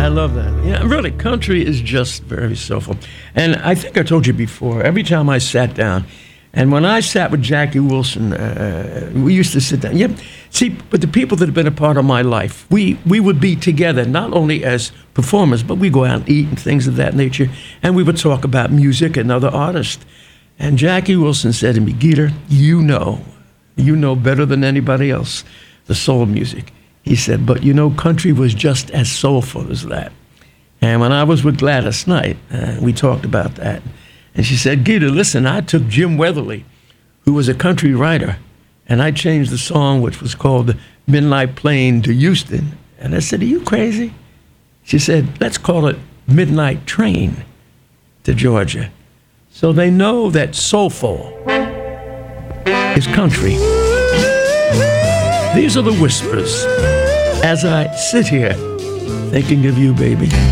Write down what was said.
I love that. Yeah, really, country is just very soulful. And I think I told you before, every time I sat down, and when I sat with Jackie Wilson, we used to sit down. Yep. See, but the people that have been a part of my life, we would be together, not only as performers, but we go out and eat and things of that nature, and we would talk about music and other artists. And Jackie Wilson said to me, Geeter, you know better than anybody else the soul music. He said, but country was just as soulful as that. And when I was with Gladys Knight, we talked about that. And she said, Geeter, listen, I took Jim Weatherly, who was a country writer, and I changed the song, which was called Midnight Plane, to Houston. And I said, are you crazy? She said, let's call it Midnight Train to Georgia. So they know that soulful is country. These are the whispers as I sit here thinking of you, baby.